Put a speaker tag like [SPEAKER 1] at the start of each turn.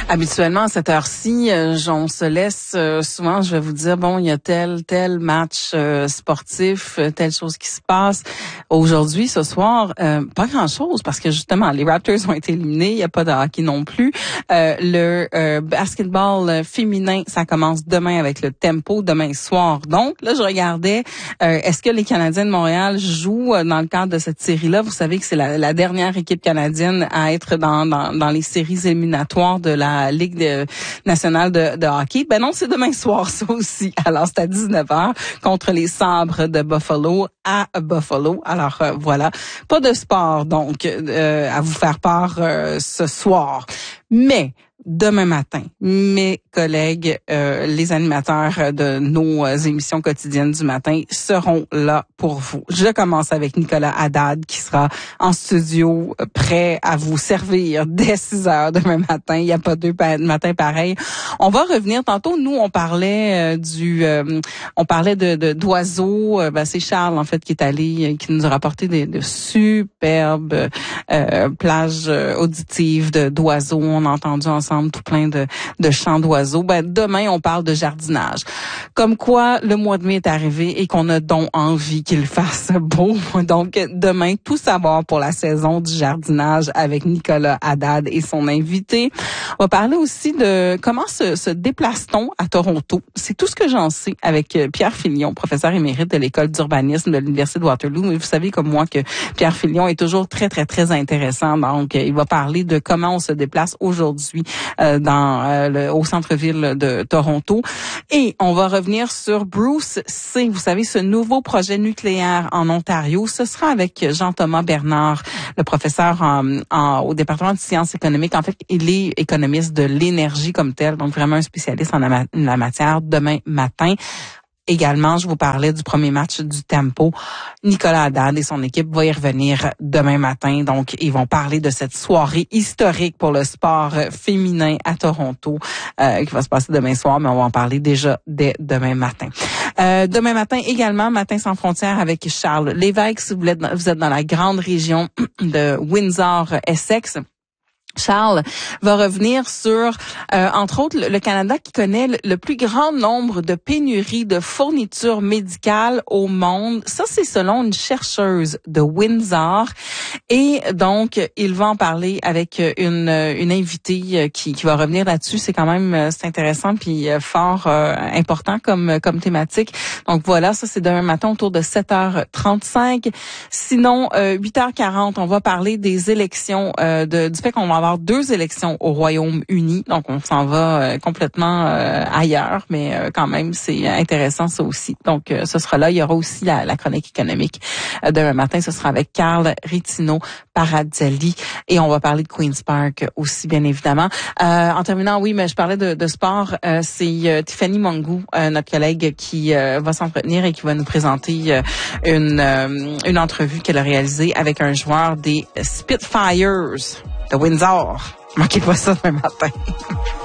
[SPEAKER 1] Habituellement, à cette heure-ci, on se laisse souvent, je vais vous dire, bon, il y a tel match sportif, telle chose qui se passe. Aujourd'hui, ce soir, pas grand-chose, parce que justement, les Raptors ont été éliminés, il n'y a pas de hockey non plus. Le basketball féminin, ça commence demain avec le Tempo, demain soir. Donc, là, je regardais, est-ce que les Canadiens de Montréal jouent dans le cadre de cette série-là? Vous savez que c'est la dernière équipe canadienne à être dans les séries éliminatoires de la Ligue nationale de hockey. Ben non, c'est demain soir, ça aussi. Alors, c'est à 19h contre les Sabres de Buffalo à Buffalo. Alors, voilà. Pas de sport, donc, à vous faire part ce soir. Mais demain matin, mes collègues, les animateurs de nos émissions quotidiennes du matin seront là pour vous. Je commence avec Nicolas Haddad qui sera en studio prêt à vous servir dès 6h demain matin. Il n'y a pas deux matins pareils. On va revenir tantôt. Nous, on parlait d'oiseaux. C'est Charles en fait qui est allé, qui nous a rapporté de superbes plages auditives d'oiseaux. On a entendu ensemble tout plein de chants d'oiseaux. Demain, on parle de jardinage. Comme quoi, le mois de mai est arrivé et qu'on a donc envie qu'il fasse beau. Donc, demain, tout savoir pour la saison du jardinage avec Nicolas Haddad et son invité. On va parler aussi de comment se déplace-t-on à Toronto. C'est tout ce que j'en sais avec Pierre Filion, professeur émérite de l'école d'urbanisme de l'Université de Waterloo. Mais vous savez comme moi que Pierre Filion est toujours très, très, très intéressant. Donc, il va parler de comment on se déplace aujourd'hui au centre-ville de Toronto. Et on va revenir sur Bruce C. Vous savez, ce nouveau projet nucléaire en Ontario. Ce sera avec Jean-Thomas Bernard, le professeur au département de sciences économiques. En fait, il est économiste de l'énergie comme tel, donc vraiment un spécialiste en la matière demain matin. Également, je vous parlais du premier match du Tempo. Nicolas Haddad et son équipe vont y revenir demain matin. Donc, ils vont parler de cette soirée historique pour le sport féminin à Toronto qui va se passer demain soir, mais on va en parler déjà dès demain matin. Demain matin également, Matin sans frontières avec Charles Lévesque. Si vous êtes dans la grande région de Windsor-Essex, Charles va revenir sur, entre autres, le Canada qui connaît le plus grand nombre de pénuries de fournitures médicales au monde. Ça, c'est selon une chercheuse de Windsor. Et donc, il va en parler avec une invitée qui va revenir là-dessus. C'est quand même c'est intéressant puis fort important comme thématique. Donc voilà, ça c'est demain matin autour de 7h35. Sinon, 8h40, on va parler des élections du fait qu'on va avoir 2 élections au Royaume-Uni. Donc, on s'en va complètement ailleurs, mais quand même, c'est intéressant ça aussi. Donc, ce sera là. Il y aura aussi la chronique économique demain matin. Ce sera avec Carl Ritino Paradzelli. Et on va parler de Queen's Park aussi, bien évidemment. En terminant, oui, mais je parlais de sport. C'est Tiffany Mongou, notre collègue, qui va s'entretenir et qui va nous présenter une entrevue qu'elle a réalisée avec un joueur des Spitfires de Windsor. Manquez pas ça demain matin.